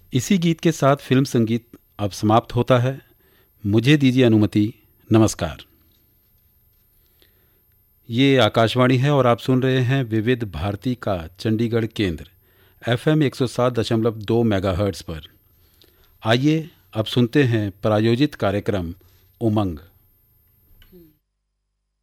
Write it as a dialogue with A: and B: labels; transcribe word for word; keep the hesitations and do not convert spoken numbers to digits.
A: इसी गीत के साथ फिल्म संगीत अब समाप्त होता है। मुझे दीजिए अनुमति। नमस्कार। ये आकाशवाणी है और आप सुन रहे हैं विविध भारती का चंडीगढ़ केंद्र एफ एम एक सौ सात दशमलव दो मेगाहर्ट्ज़ पर। आइए अब सुनते हैं प्रायोजित कार्यक्रम उमंग।